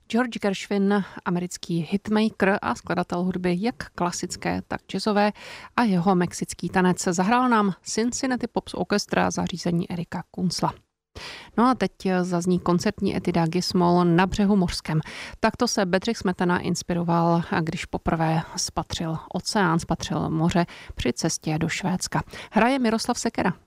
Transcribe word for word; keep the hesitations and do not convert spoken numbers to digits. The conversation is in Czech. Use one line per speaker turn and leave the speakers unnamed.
George Gershwin, americký hitmaker a skladatel hudby jak klasické, tak jazzové, a jeho mexický tanec zahrál nám Cincinnati Pops Orchestra za řízení Erika Kunzla. No a teď zazní koncertní etuda Gis-moll Na břehu mořském. Takto se Bedřich Smetana inspiroval, když poprvé spatřil oceán, spatřil moře při cestě do Švédska. Hraje Miroslav Sekera.